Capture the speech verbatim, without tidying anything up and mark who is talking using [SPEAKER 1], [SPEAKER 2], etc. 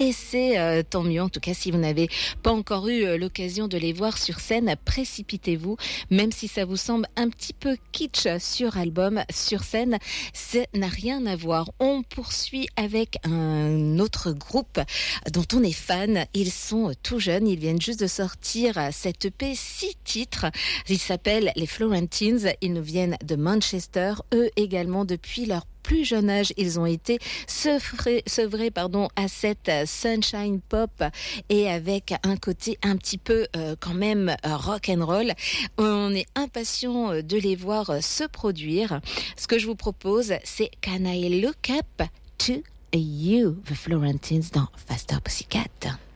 [SPEAKER 1] et c'est euh, tant mieux. En tout cas, si vous n'avez pas encore eu euh, l'occasion de les voir sur scène, précipitez-vous, même si ça vous semble un petit peu kitsch sur album, sur scène, ça n'a rien à voir. On poursuit avec un autre groupe dont on est fan. Ils sont tout jeunes, ils viennent juste de sortir cette E P six titres. Ils s'appellent les Florentines, ils nous viennent de Manchester. Eux également, depuis leur plus jeune âge, ils ont été sevrés, sevrés pardon, à cette sunshine pop et avec un côté un petit peu euh, quand même euh, rock and roll. On est impatient de les voir se produire. Ce que je vous propose, c'est Can I Look Up to You, The Florentines dans Faster Pussycat.